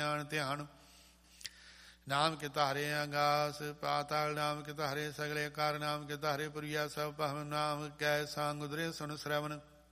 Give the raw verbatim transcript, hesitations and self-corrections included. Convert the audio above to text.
ਗਿਆਨ ਧਿਆਨ। ਨਾਮ ਕੇ ਧਾਰੇ ਆਗਾਸ ਪਾਤਾਲ, ਨਾਮ ਕੇ ਧਾਰੇ ਸਗਲੇ ਕਾਰ, ਨਾਮ ਕੇ ਧਾਰੇ ਪੁਰੀਆ ਸਭ ਭਵਨ। ਨਾਮ ਕੈ ਸੰਗ ਉਦਰੇ ਸੁਨ ਸ਼ਰਵਨ,